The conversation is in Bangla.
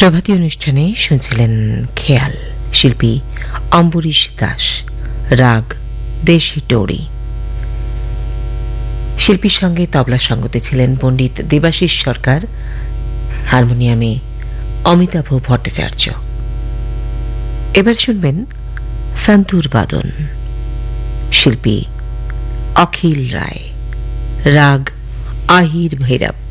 প্রভাতী অনুষ্ঠানে শুনছিলেন খেয়াল, শিল্পী অম্বরীশ দাস, রাগ দেশি টোড়ি। শিল্পীর সঙ্গে তবলা সঙ্গতে ছিলেন পণ্ডিত দেবাশিস সরকার, হারমোনিয়ামে অমিতাভ ভট্টাচার্য। এবার শুনবেন সন্তুর বাদন, শিল্পী অখিল রায়, রাগ আহির ভৈরব।